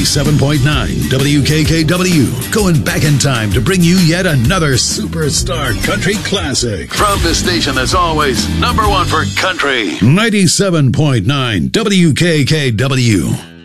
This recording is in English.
97.9 WKKW, going back in time to bring you yet another superstar country classic. From the station that's always number one for country. 97.9 WKKW.